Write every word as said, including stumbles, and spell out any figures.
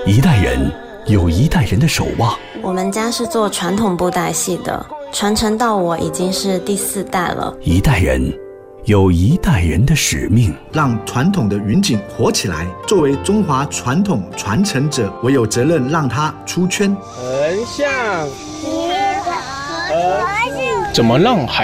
一代人有一代人的守望。 我们家是做传统布袋戏的，传承到我已经是第四代了。 一代人有一代人的使命， 让传统的云锦活起来。作为中华传统传承者，我有责任让它出圈。 横向， 一个和怎么让孩